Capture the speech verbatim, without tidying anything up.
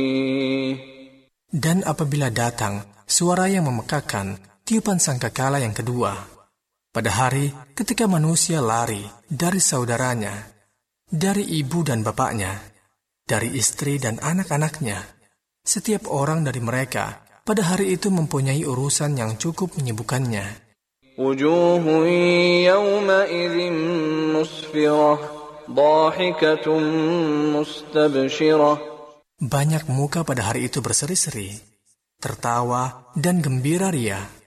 Dan apabila datang suara yang memekakan, tiupan sangkakala yang kedua, pada hari ketika manusia lari dari saudaranya, dari ibu dan bapaknya, dari istri dan anak-anaknya, setiap orang dari mereka pada hari itu mempunyai urusan yang cukup menyibukkannya. Wujuhun yawma'idhin musfirah, dhahikatun mustabshirah. Banyak muka pada hari itu berseri-seri, tertawa dan gembira ria.